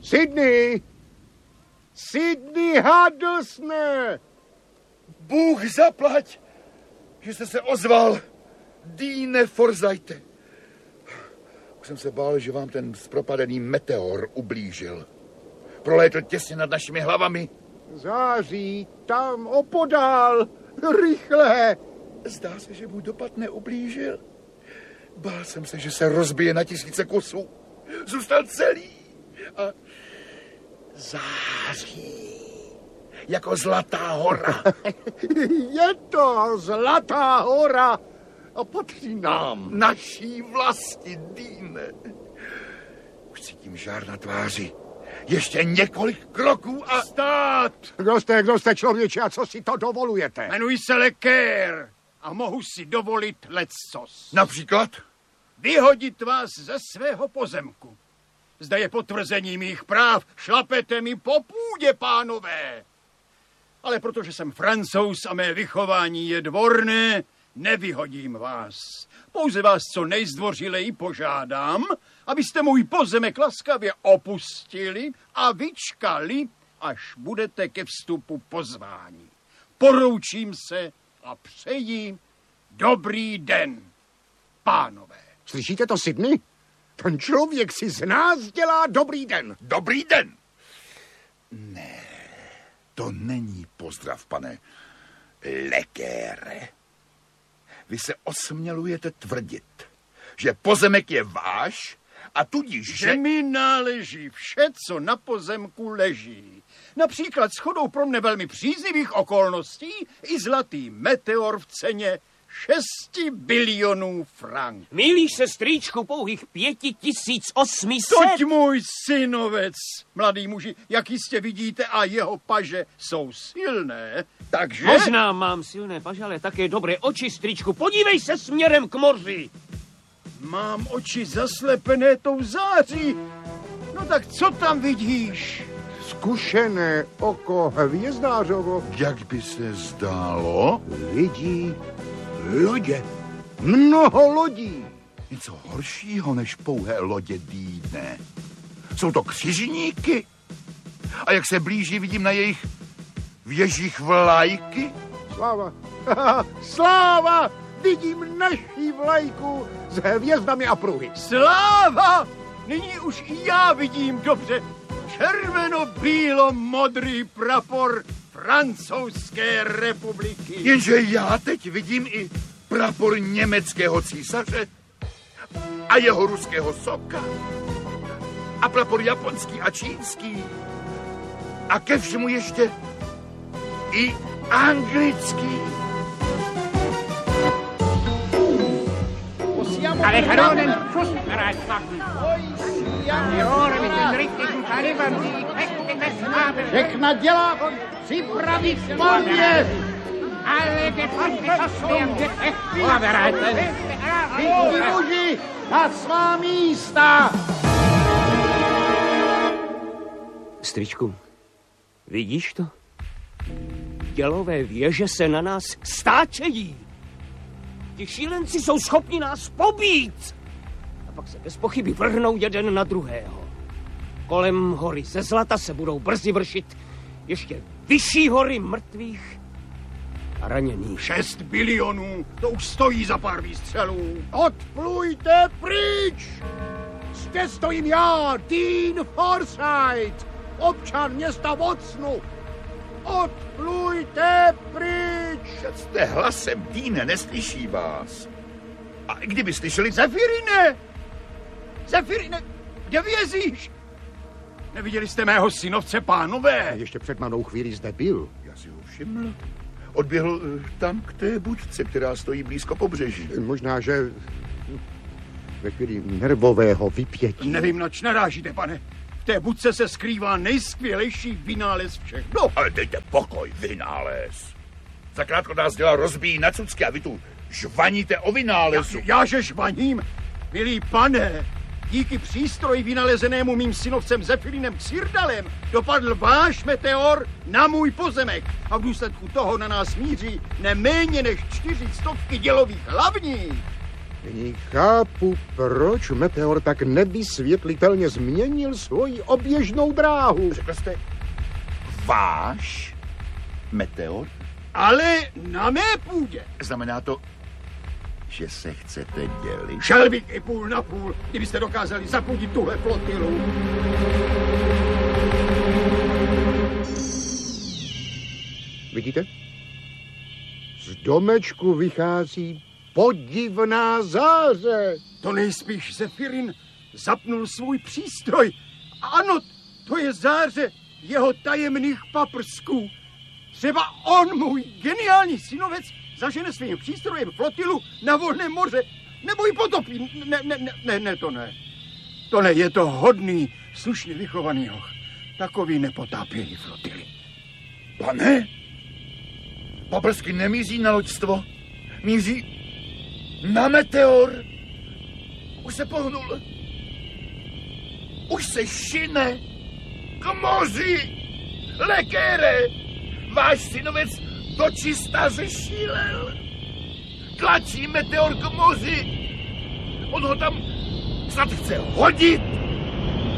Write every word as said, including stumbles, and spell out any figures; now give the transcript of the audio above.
Sydney! Sydney Huddlestone! Bůh zaplať, že jste se ozval, Deane Forsythe. Už jsem se bál, že vám ten zpropadený meteor ublížil. Prolétl těsně nad našimi hlavami. Září, tam opodál, rychle. Zdá se, že můj dopad neublížil. Bál jsem se, že se rozbije na tisíce kusů. Zůstal celý a září jako Zlatá hora. Je to Zlatá hora a patří nám. Naší vlasti, Deane. Už cítím žár na tváři. Ještě několik kroků a... Stát! Kdo jste, kdo jste člověče a co si to dovolujete? Jmenuji se Lekér a mohu si dovolit leccos. Například? Vyhodit vás ze svého pozemku. Zde je potvrzení mých práv. Šlapete mi po půdě, pánové. Ale protože jsem Francouz a mé vychování je dvorné, nevyhodím vás. Pouze vás co nejzdvořileji požádám, abyste můj pozemek laskavě opustili a vyčkali, až budete ke vstupu pozváni. Poroučím se a přeji dobrý den, pánové. Slyšíte to, Sydney? Ten člověk si z nás dělá dobrý den. Dobrý den? Ne, to není pozdrav, pane Lekére. Vy se osmělujete tvrdit, že pozemek je váš a tudíž, že... Že mi náleží vše, co na pozemku leží. Například shodou pro mne velmi příznivých okolností i zlatý meteor v ceně šesti bilionů frank. Mýlíš se, strýčku, pouhých pěti tisíc osmiset? Toť můj synovec, mladý muži, jak jistě vidíte, a jeho paže jsou silné, takže... Možná mám silné paže, ale také dobré oči, strýčku. Podívej se směrem k moři. Mám oči zaslepené tou září. No tak co tam vidíš? Zkušené oko hvězdářovo. Jak by se zdálo? Vidí lodě. Mnoho lodí. Něco horšího než pouhé lodě, Deane. Jsou to křižníky. A jak se blíží, vidím na jejich věžích vlajky. Sláva. Sláva! Vidím naší vlajku s hvězdami a pruhy. Sláva! Nyní už i já vidím dobře. Červeno-bílo-modrý prapor Francouzské republiky. Jenže já teď vidím i prapor německého císaře a jeho ruského soka a prapor japonský a čínský a ke všemu ještě i anglický. Alle Kanonen schussbereit machen. Die Rohre mit den richtigen Kalibern, die festen Westfarben. Všechna dělá připravit palbě. Alle gefasste Schusswehren gefecht vorbereiten. Všichni muži na svá místa. Strýčku, vidíš to? Dělové věže se na nás stáčejí. Ti šílenci jsou schopni nás pobít. A pak se bez pochyby vrhnou jeden na druhého. Kolem hory ze zlata se budou brzy vršit ještě vyšší hory mrtvých a raněných. Šest bilionů, to už stojí za pár výstřelů. Odplujte pryč! Zde stojím já, Deane Forsythe, občan města Watsonu. Odplujte pryč! Jste hlasem, Deane, neslyší vás. A kdyby slyšeli... Zefirine! Zefirine, kde vězíš? Neviděli jste mého synovce, pánové? Ještě před malou chvíli zde byl. Já si ho všiml. Odběhl tam k té budce, která stojí blízko pobřeží. Možná, že ve chvíli nervového vypětí. Nevím, nač narážíte, pane. V té budce se skrývá nejskvělejší vynález všech. No, ale dejte pokoj, vynález. Zakrátko nás dělá rozbíjí na cucky a vy tu žvaníte o vynálezu. Já, já že žvaním? Milý pane, díky přístroji vynalezenému mým synovcem Zefirinem Xirdalem dopadl váš meteor na můj pozemek a v důsledku toho na nás míří neméně než čtyři stovky dělových hlavní. Nyní chápu, proč meteor tak nevysvětlitelně změnil svoji oběžnou dráhu. Řekl jste váš meteor? Ale na mé půdě. Znamená to, že se chcete dělit? Šel bych i půl na půl, kdybyste dokázali zapudit tuhle flotilu. Vidíte? Z domečku vychází podivná záře. To nejspíš Zefirin zapnul svůj přístroj. Ano, to je záře jeho tajemných paprsků. Třeba on, můj geniální synovec, zažene svým přístrojem flotilu na volném moře, nebo ji potopí. Ne, ne, ne, ne, ne, to ne. To ne, je to hodný, slušně vychovaný hoch. Takový nepotápějí flotily. Pane, paprsky nemíří na loďstvo, míří na meteor. Už se pohnul. Už se šine k moři. Lekére, váš synovec dočista zešílel. Tlačí meteor k moři. On ho tam snad chce hodit.